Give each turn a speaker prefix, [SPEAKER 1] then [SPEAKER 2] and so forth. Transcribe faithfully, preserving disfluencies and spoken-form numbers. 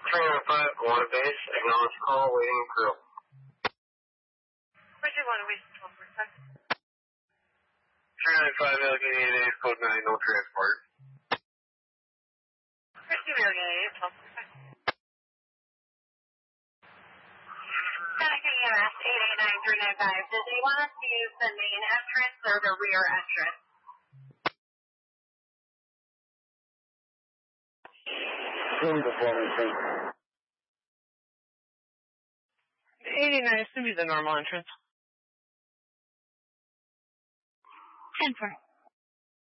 [SPEAKER 1] three oh five, Guana base, acknowledge call, waiting crew.
[SPEAKER 2] Where'd you want to wait until for a second?
[SPEAKER 1] three nine five, Allegheny eight eight, code nine, no transport.
[SPEAKER 2] Where'd you Allegheny eight eight, twelve for a second? Connecting U S eight eight nine three nine five, did they want us to use the main entrance or the rear entrance?
[SPEAKER 1] Room performance, thanks.
[SPEAKER 3] eighty-nine is going to be the normal entrance.
[SPEAKER 2] ten four.